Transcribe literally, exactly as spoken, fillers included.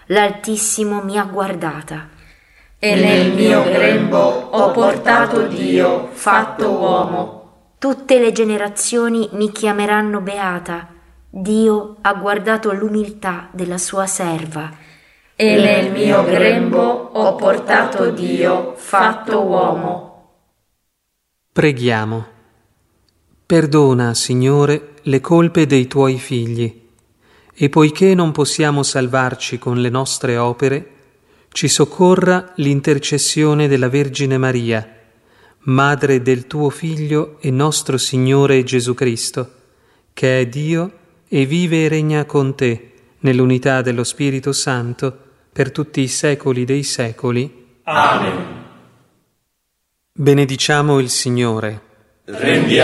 l'Altissimo mi ha guardata. E nel mio grembo ho portato Dio, fatto uomo. Tutte le generazioni mi chiameranno beata. Dio ha guardato l'umiltà della sua serva. E nel mio grembo ho portato Dio, fatto uomo. Preghiamo. Perdona, Signore, le colpe dei Tuoi figli, e poiché non possiamo salvarci con le nostre opere, ci soccorra l'intercessione della Vergine Maria, Madre del Tuo Figlio e nostro Signore Gesù Cristo, che è Dio e vive e regna con Te, nell'unità dello Spirito Santo, per tutti i secoli dei secoli. Amen. Benediciamo il Signore. Rendiamo